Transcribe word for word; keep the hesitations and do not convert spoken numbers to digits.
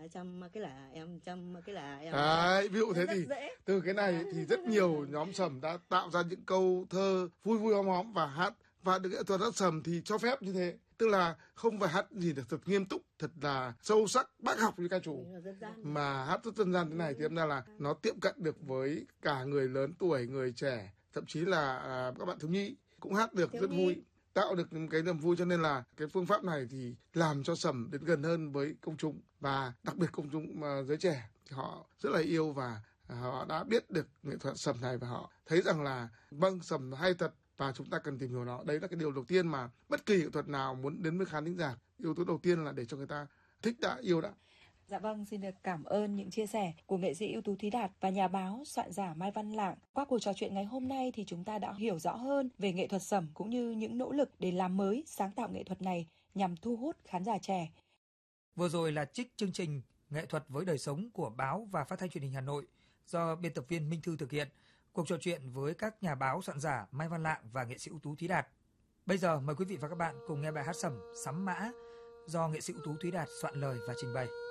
chăm cái là em chăm cái là em. Đấy, ví dụ thế Rất thì dễ. từ cái này thì rất nhiều nhóm sẩm đã tạo ra những câu thơ vui vui hóm hóm và hát, và được nghệ thuật hát sẩm thì cho phép như thế, tức là không phải hát gì thật, thật nghiêm túc, thật là sâu sắc bác học như ca trù, mà hát rất dân gian thế này thì em ra là nó tiệm cận được với cả người lớn tuổi, người trẻ, thậm chí là à, các bạn thiếu nhi cũng hát được rất vui, tạo được cái niềm vui. Cho nên là cái phương pháp này thì làm cho sẩm đến gần hơn với công chúng, và đặc biệt công chúng mà giới trẻ thì họ rất là yêu, và họ đã biết được nghệ thuật sẩm này và họ thấy rằng là vâng, sẩm hay thật và chúng ta cần tìm hiểu nó. Đấy là cái điều đầu tiên mà bất kỳ nghệ thuật nào muốn đến với khán thính giả, yếu tố đầu tiên là để cho người ta thích đã, yêu đã. Dạ vâng, xin được cảm ơn những chia sẻ của nghệ sĩ ưu tú Thúy Đạt và nhà báo soạn giả Mai Văn Lạng. Qua cuộc trò chuyện ngày hôm nay thì chúng ta đã hiểu rõ hơn về nghệ thuật sẩm cũng như những nỗ lực để làm mới, sáng tạo nghệ thuật này nhằm thu hút khán giả trẻ. Vừa rồi là trích chương trình Nghệ thuật với đời sống của báo và Phát thanh Truyền hình Hà Nội do biên tập viên Minh Thư thực hiện. Cuộc trò chuyện với các nhà báo soạn giả Mai Văn Lạng và nghệ sĩ ưu tú Thúy Đạt. Bây giờ mời quý vị và các bạn cùng nghe bài hát sẩm Sắm Mã do nghệ sĩ ưu tú Thúy Đạt soạn lời và trình bày.